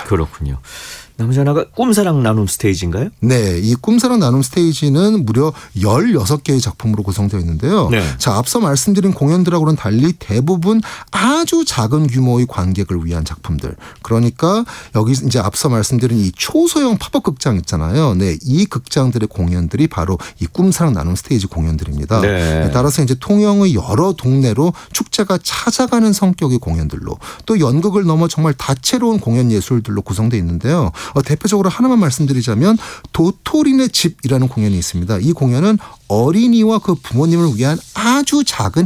그렇군요. 남자나가 꿈사랑 나눔 스테이지인가요? 네, 이 꿈사랑 나눔 스테이지는 무려 16개의 작품으로 구성되어 있는데요. 네. 자, 앞서 말씀드린 공연들하고는 달리 대부분 아주 작은 규모의 관객을 위한 작품들. 그러니까 여기 이제 앞서 말씀드린 이 초소형 팝업 극장 있잖아요. 네, 이 극장들의 공연들이 바로 이 꿈사랑 나눔 스테이지 공연들입니다. 네. 따라서 이제 통영의 여러 동네로 축제가 찾아가는 성격의 공연들로 또 연극을 넘어 정말 다채로운 공연 예술들로 구성되어 있는데요. 대표적으로 하나만 말씀드리자면 도토리네 집이라는 공연이 있습니다. 이 공연은 어린이와 그 부모님을 위한 아주 작은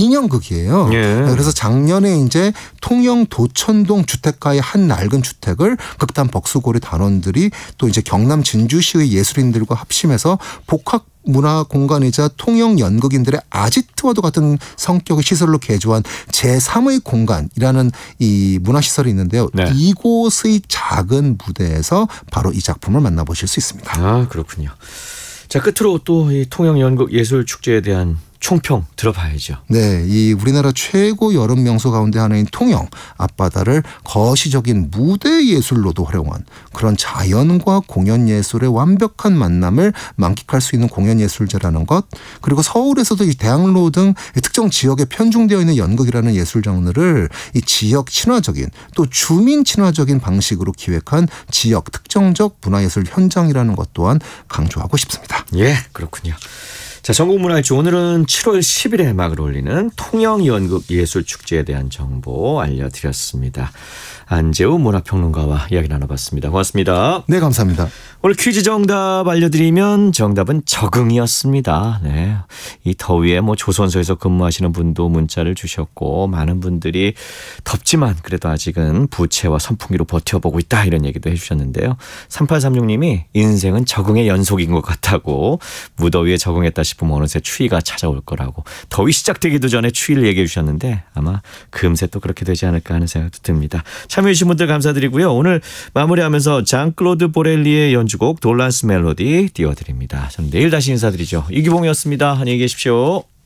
인형극이에요. 예. 그래서 작년에 이제 통영 도천동 주택가의 한 낡은 주택을 극단 벅수고리 단원들이 또 이제 경남 진주시의 예술인들과 합심해서 복합 문화 공간이자 통영 연극인들의 아지트와도 같은 성격의 시설로 개조한 제3의 공간이라는 이 문화시설이 있는데요. 네. 이곳의 작은 무대에서 바로 이 작품을 만나보실 수 있습니다. 아, 그렇군요. 자, 끝으로 또 이 통영 연극 예술 축제에 대한 총평 들어봐야죠. 네, 이 우리나라 최고 여름 명소 가운데 하나인 통영 앞바다를 거시적인 무대 예술로도 활용한 그런 자연과 공연 예술의 완벽한 만남을 만끽할 수 있는 공연 예술제라는 것, 그리고 서울에서도 이 대학로 등 특정 지역에 편중되어 있는 연극이라는 예술 장르를 이 지역 친화적인 또 주민 친화적인 방식으로 기획한 지역 특정적 문화예술 현장이라는 것 또한 강조하고 싶습니다. 예, 그렇군요. 자, 전국문화일주 오늘은 7월 10일에 막을 올리는 통영연극예술축제에 대한 정보 알려드렸습니다. 안재우 문화평론가와 이야기 나눠봤습니다. 고맙습니다. 네, 감사합니다. 오늘 퀴즈 정답 알려드리면 정답은 적응이었습니다. 네, 이 더위에 조선소에서 근무하시는 분도 문자를 주셨고 많은 분들이 덥지만 그래도 아직은 부채와 선풍기로 버텨보고 있다 이런 얘기도 해주셨는데요. 3836님이 인생은 적응의 연속인 것 같다고, 무더위에 적응했다 싶으면 어느새 추위가 찾아올 거라고, 더위 시작되기도 전에 추위를 얘기해 주셨는데 아마 금세 또 그렇게 되지 않을까 하는 생각도 듭니다. 참여해 주신 분들 감사드리고요. 오늘 마무리하면서 장클로드 보렐리의 연주곡 돌란스 멜로디 띄워드립니다. 저는 내일 다시 인사드리죠. 이기봉이었습니다. 안녕히 계십시오.